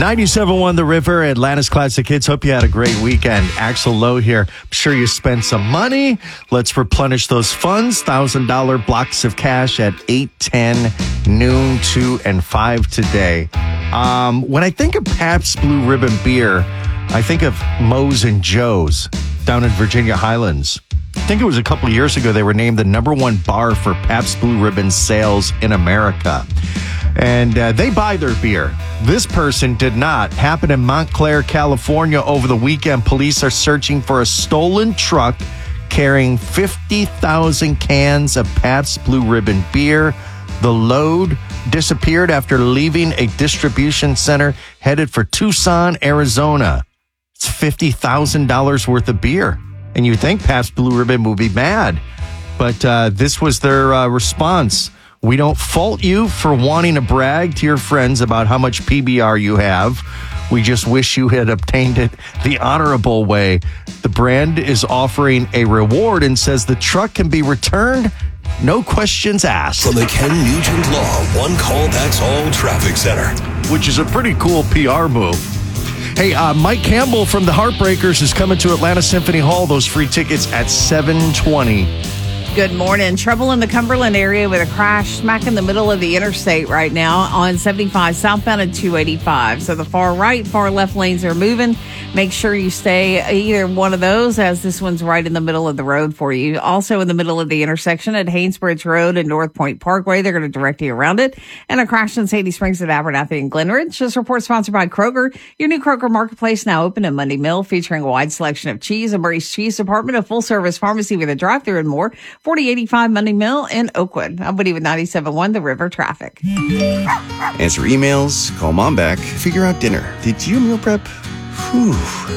97.1 The River, Atlanta's Classic Hits. Hope you had a great weekend. Axel Lowe here. I'm sure you spent some money. Let's replenish those funds. $1,000 blocks of cash at 8, 10, noon, 2, and 5 today. When I think of Pabst Blue Ribbon beer, I think of Moe's and Joe's down in Virginia Highlands. I think it was a couple of years ago they were named the #1 bar for Pabst Blue Ribbon sales in America. And they buy their beer. This person did not. Happened in Montclair, California over the weekend. Police are searching for a stolen truck carrying 50,000 cans of Pabst Blue Ribbon beer. The load disappeared after leaving a distribution center headed for Tucson, Arizona. It's $50,000 worth of beer. And you think Pabst Blue Ribbon would be mad. But this was their response. We don't fault you for wanting to brag to your friends about how much PBR you have. We just wish you had obtained it the honorable way. The brand is offering a reward and says the truck can be returned. No questions asked. From the Ken Nugent Law One Call That's All Traffic Center. Which is a pretty cool PR move. Hey, Mike Campbell from the Heartbreakers is coming to Atlanta Symphony Hall. Those free tickets at 7:20. Good morning. Trouble in the Cumberland area with a crash smack in the middle of the interstate right now on 75 southbound and 285. So the far right, far left lanes are moving. Make sure you stay either one of those, as this one's right in the middle of the road for you. Also in the middle of the intersection at Haynesbridge Road and North Point Parkway. They're going to direct you around it. And a crash in Sadie Springs at Abernathy and Glenridge. This report sponsored by Kroger. Your new Kroger Marketplace now open in Monday Mill, featuring a wide selection of cheese, a Murray's Cheese Department, a full-service pharmacy with a drive-thru and more. 4085 Monday Mill in Oakwood. I'm Woody with 97.1 The River Traffic. Answer emails, call mom back, figure out dinner. Did you meal prep? Whew.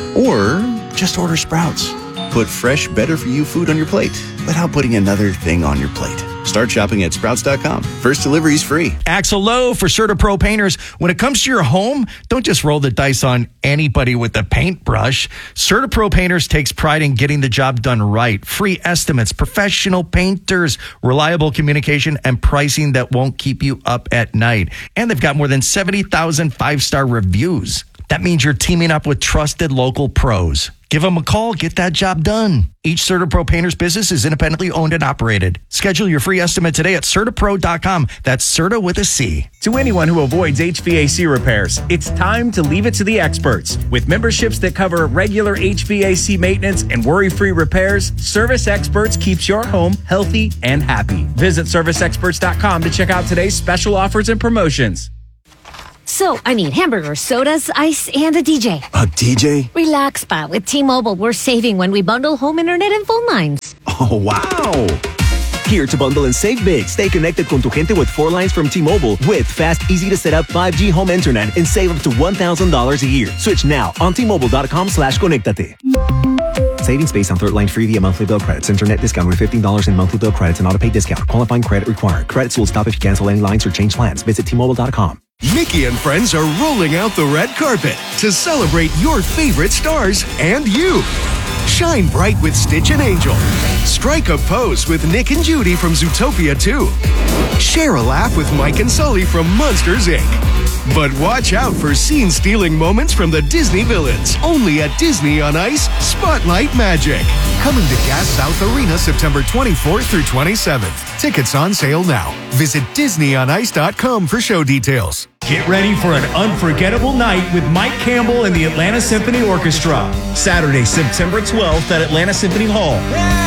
Or just order Sprouts. Put fresh, better-for-you food on your plate without putting another thing on your plate. Start shopping at Sprouts.com. First delivery is free. Axel Lowe for CertaPro Painters. When it comes to your home, don't just roll the dice on anybody with a paintbrush. CertaPro Painters takes pride in getting the job done right. Free estimates, professional painters, reliable communication, and pricing that won't keep you up at night. And they've got more than 70,000 five-star reviews. That means you're teaming up with trusted local pros. Give them a call. Get that job done. Each CertaPro Painters business is independently owned and operated. Schedule your free estimate today at CertaPro.com. That's Certa with a C. To anyone who avoids HVAC repairs, it's time to leave it to the experts. With memberships that cover regular HVAC maintenance and worry-free repairs, Service Experts keeps your home healthy and happy. Visit ServiceExperts.com to check out today's special offers and promotions. So, I need hamburgers, sodas, ice, and a DJ. A DJ? Relax, pa. With T-Mobile, we're saving when we bundle home internet and phone lines. Oh, wow. Here to bundle and save big. Stay connected con tu gente with 4 lines from T-Mobile with fast, easy-to-set-up 5G home internet and save up to $1,000 a year. Switch now on T-Mobile.com/conectate. Savings based on third line free via monthly bill credits. Internet discount with $15 in monthly bill credits and auto-pay discount. Qualifying credit required. Credits will stop if you cancel any lines or change plans. Visit T-Mobile.com. Mickey and friends are rolling out the red carpet to celebrate your favorite stars and you. Shine bright with Stitch and Angel. Strike a pose with Nick and Judy from Zootopia 2. Share a laugh with Mike and Sully from Monsters, Inc. But watch out for scene-stealing moments from the Disney villains. Only at Disney on Ice Spotlight Magic. Coming to Gas South Arena September 24th through 27th. Tickets on sale now. Visit DisneyOnIce.com for show details. Get ready for an unforgettable night with Mike Campbell and the Atlanta Symphony Orchestra. Saturday, September 12th at Atlanta Symphony Hall.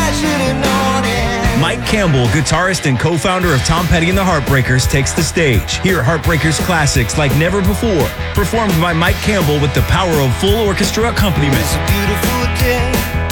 Mike Campbell, guitarist and co-founder of Tom Petty and the Heartbreakers, takes the stage. Hear Heartbreakers classics like never before, performed by Mike Campbell with the power of full orchestra accompaniment. It's a beautiful day.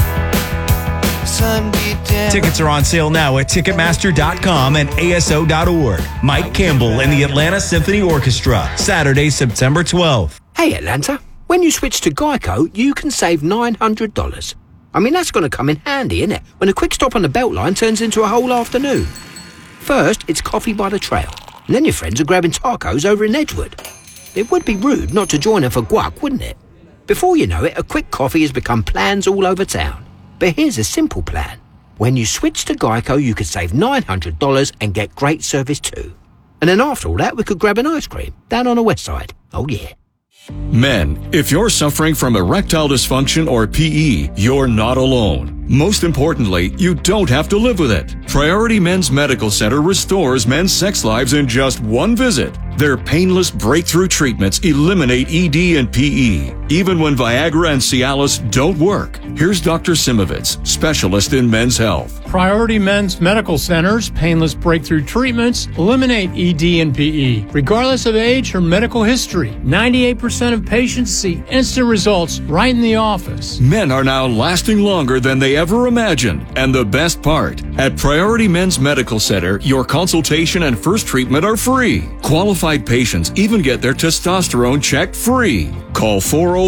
Tickets are on sale now at Ticketmaster.com and ASO.org. Mike Campbell and the Atlanta Symphony Orchestra, Saturday, September 12th. Hey, Atlanta, when you switch to Geico, you can save $900. I mean, that's going to come in handy, isn't it? When a quick stop on the Beltline turns into a whole afternoon. First, it's coffee by the trail. And then your friends are grabbing tacos over in Edgewood. It would be rude not to join them for guac, wouldn't it? Before you know it, a quick coffee has become plans all over town. But here's a simple plan. When you switch to Geico, you could save $900 and get great service too. And then after all that, we could grab an ice cream down on the west side. Oh, yeah. Men, if you're suffering from erectile dysfunction or PE, you're not alone. Most importantly, you don't have to live with it. Priority Men's Medical Center restores men's sex lives in just one visit. Their painless breakthrough treatments eliminate ED and PE, even when Viagra and Cialis don't work. Here's Dr. Simovitz, specialist in men's health. Priority Men's Medical Center's painless breakthrough treatments eliminate ED and PE, regardless of age or medical history. 98% of patients see instant results right in the office. Men are now lasting longer than they ever imagined. And the best part, at Priority Men's Medical Center, your consultation and first treatment are free. Qualified patients even get their testosterone checked free. Call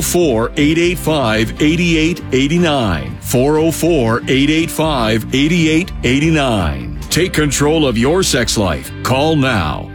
404-885-8889. 404-885-8889. Take control of your sex life. Call now.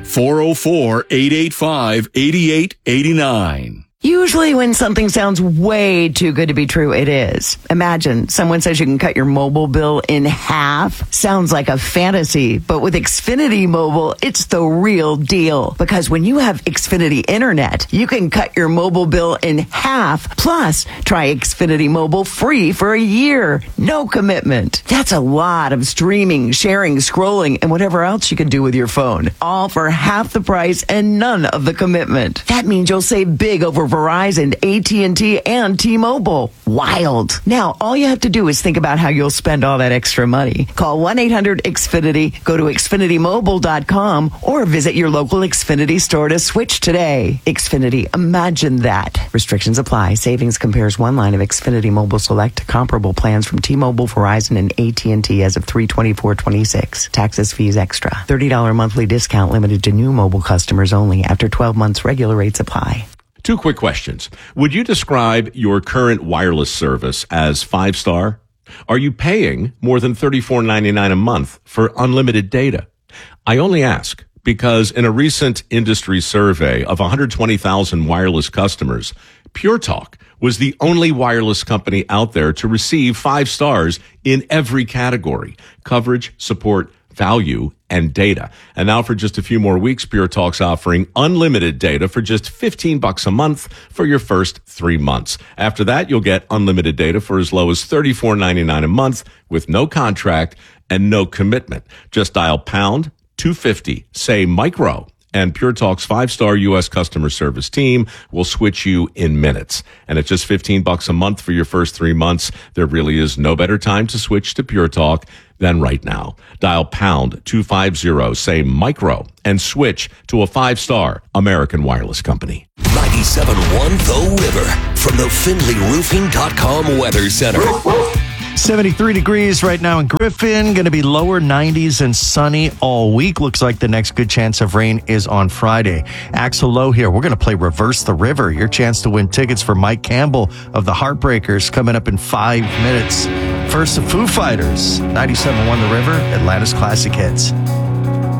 404-885-8889. Usually when something sounds way too good to be true, it is. Imagine someone says you can cut your mobile bill in half. Sounds like a fantasy, but with Xfinity Mobile, it's the real deal. Because when you have Xfinity Internet, you can cut your mobile bill in half. Plus, try Xfinity Mobile free for a year. No commitment. That's a lot of streaming, sharing, scrolling, and whatever else you can do with your phone. All for half the price and none of the commitment. That means you'll save big over Verizon, AT&T, and T-Mobile. Wild. Now, all you have to do is think about how you'll spend all that extra money. Call 1-800-XFINITY, go to XfinityMobile.com, or visit your local Xfinity store to switch today. Xfinity, imagine that. Restrictions apply. Savings compares one line of Xfinity Mobile Select to comparable plans from T-Mobile, Verizon, and AT&T as of 3/24/26. Taxes, fees extra. $30 monthly discount limited to new mobile customers only. After 12 months, regular rates apply. 2 quick questions. Would you describe your current wireless service as 5-star? Are you paying more than $34.99 a month for unlimited data? I only ask because in a recent industry survey of 120,000 wireless customers, Pure Talk was the only wireless company out there to receive 5 stars in every category: coverage, support, value, and data. And now for just a few more weeks, Pure Talk's offering unlimited data for just $15 a month for your first 3 months. After that, you'll get unlimited data for as low as $34.99 a month with no contract and no commitment. Just dial pound 250, say micro, and Pure Talk's 5-star U.S. customer service team will switch you in minutes. And at just $15 a month for your first 3 months, there really is no better time to switch to Pure Talk than right now. Dial pound 250, say micro, and switch to a 5-star American wireless company. 97.1 The River from the FindlayRoofing.com Weather Center. 73 degrees right now in Griffin. Going to be lower 90s and sunny all week. Looks like the next good chance of rain is on Friday. Axel Lowe here. We're going to play Reverse the River. Your chance to win tickets for Mike Campbell of the Heartbreakers coming up in 5 minutes. First, the Foo Fighters. 97.1 The River, Atlanta's Classic Hits.